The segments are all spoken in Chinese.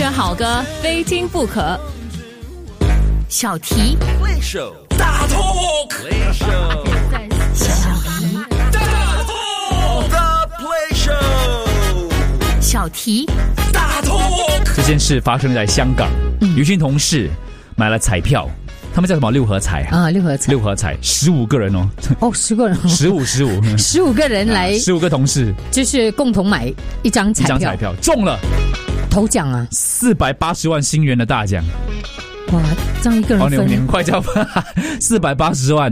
选好歌，非听不可。小题 Play Show 大 Talk 小题大 Talk The Play Show 小题大 Talk。 这件事发生在香港，有一群同事买了彩票，他们叫什么六合彩啊？六合彩 15个人哦 ，10个人，15个人来 ，15个同事就是共同买一张彩票， 中了头奖啊 ，480万新元的大奖。 哇，这样一个人分， 你们快叫480万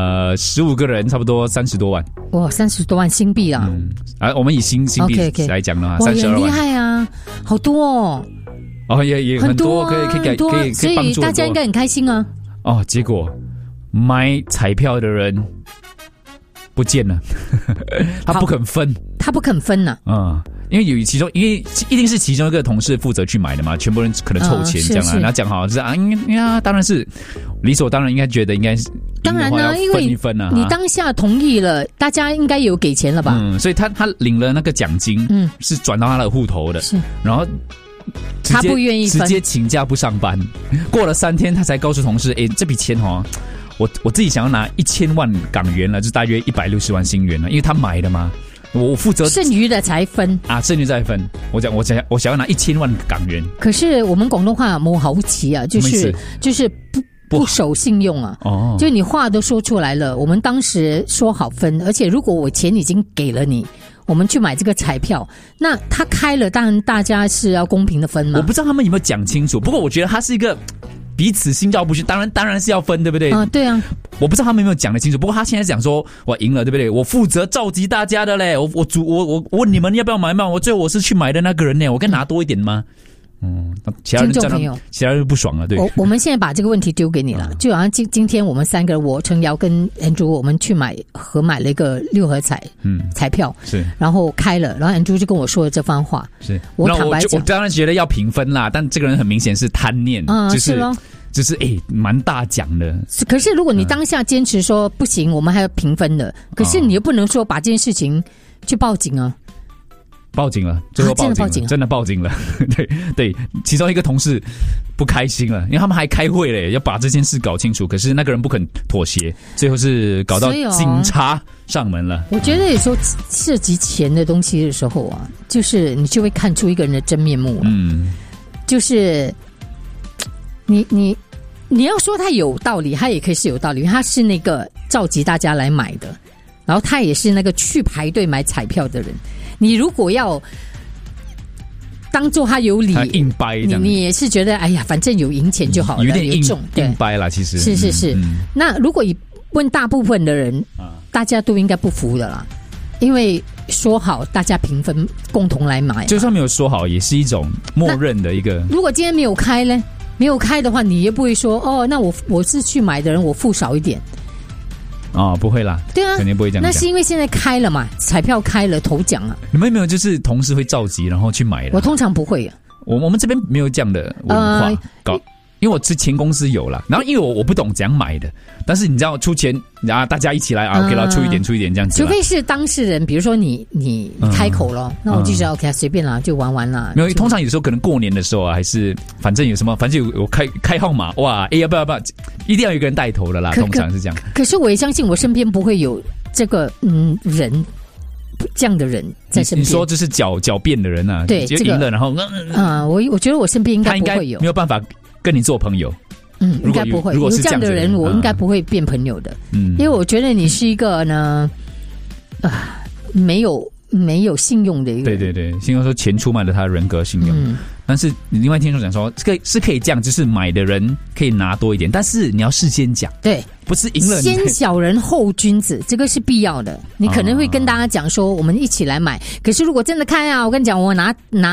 ，15个人差不多30多万。 哇，30多万新币啊！ 我们以新币来讲的话，32万， 厉害啊，好多哦。 也很多，可以所以大家应该很开心啊。 结果买彩票的人不见了，他不肯分呢。因为因为一定是其中一个同事负责去买的嘛，全部人可能凑钱这样啊，然后讲好就是当然是理所当然，应该觉得应该是当然呢，因为你当下同意了，大家应该有给钱了吧？ 所以他领了那个奖金，是转到他的户头的， 是， 然后他不愿意分， 直接请假不上班，过了3天，他才告诉同事，这笔钱我自己想要拿1000万港元了，就大约160万新元了，因为他买的嘛。我负责剩余的才分剩余再分。我想要拿1000万港元。 可是我们广东话冇好奇啊，就是不守信用啊。就你话都说出来了，我们当时说好分，而且如果我钱已经给了你，我们去买这个彩票，那他开了，当然大家是要公平的分嘛。 我不知道他们有没有讲清楚，不过我觉得他是一个彼此心照不宣，当然是要分，对不对？ 对啊。 我不知道他们有没有讲得清楚，不过他现在讲说我赢了，对不对？我负责召集大家的嘞，我问你们要不要买嘛？最后我是去买的那个人呢，我该拿多一点吗？其他人就不爽了，对。 我们现在把这个问题丢给你了，就好像今天我们3个人，我陈瑶跟 Andrew， 我们去合买了一个六合彩，彩票是， 然后开了，然后 Andrew 就跟我说了这番话， 是， 我坦白讲， 我当然觉得要平分啦，但这个人很明显是贪念，就是蛮大奖的。 可是如果你当下坚持说不行，我们还要平分的，可是你又不能说把这件事情去报警啊。 报警了，最后真的报警了。对，其中一个同事不开心了，因为他们还开会嘞，要把这件事搞清楚。可是那个人不肯妥协，最后是搞到警察上门了。 我觉得有时候涉及钱的东西的时候啊，就是你就会看出一个人的真面目了。就是你要说他有道理，他也可以是有道理，因为他是那个召集大家来买的，然后他也是那个去排队买彩票的人。你如果要当做他有理， 硬掰这样， 你也是觉得哎呀，反正有赢钱就好了， 有点硬掰啦，其实是。那如果问大部分的人，大家都应该不服的啦，因为说好大家平分，共同来买， 就算没有说好，也是一种默认的一个。 如果今天没有开呢？没有开的话，你也不会说那我是去买的人，我付少一点。 不会啦， 对啊， 肯定不会这样讲。 那是因为现在开了嘛，彩票开了，头奖啊。 你们有没有就是同事会召集然后去买的？ 我通常不会啊， 我们这边没有这样的文化因为我之前公司有啦，然后因为我不懂怎样买的，但是你知道出钱，然后大家一起来给他出一点这样子。 除非是当事人，比如说你开口了，那我就说 OK 随便啦，就玩啦。 没有，通常有时候可能过年的时候还是反正有开号码哇，要不要一定要有一个人带头的啦，通常是这样。 可是我也相信我身边不会有这个人。这样的人在身边， 你说这是狡辩的人啊？ 对， 就赢了，然后我觉得我身边应该不会有， 没有办法跟你做朋友。 应该不会。如果是这样的人，我应该不会变朋友的。因为我觉得你是一个呢，没有信用的一个人。 对，信用说钱出卖了他的人格信用。但是另外听众讲说，这个是可以这样，就是买的人可以拿多一点，但是你要事先讲， 对， 不是赢了先小人后君子，这个是必要的。你可能会跟大家讲说，我们一起来买。可是如果真的开啊，我跟你讲，我拿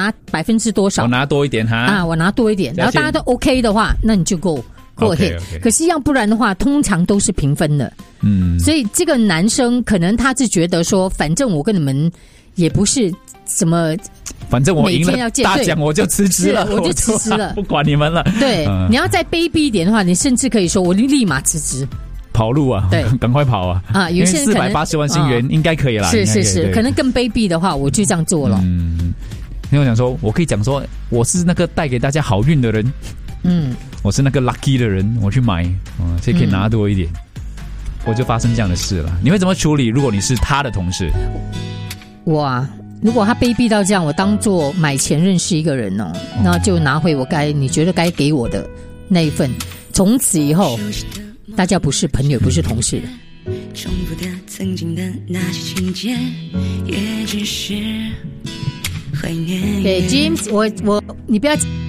%多少， 我拿多一点哈我拿多一点，然后大家都 OK 的话，那你就go ahead。可是要不然的话，通常都是平分的。所以这个男生可能他是觉得说，反正我跟你们也不是什么。 反正我赢了大奖，我就辞职了， 我就辞职了， 不管你们了。 对，你要再卑鄙一点的话，你甚至可以说我立马辞职， 跑路啊！对，赶快跑啊！ 有些人可能 480万新元应该可以啦。 是，可能更卑鄙的话，我就这样做了。 因为我想说，我可以讲说，我是那个带给大家好运的人，我是那个 lucky 的人，我去买，所以可以拿多一点。我就发生这样的事了，你会怎么处理？如果你是他的同事， 哇，如果他卑鄙到这样，我当做买前认识一个人哦，那就拿回你觉得该给我的那一份，从此以后大家不是朋友，不是同事。重复的曾经的那些情节，也只是怀念。对 James， 你不要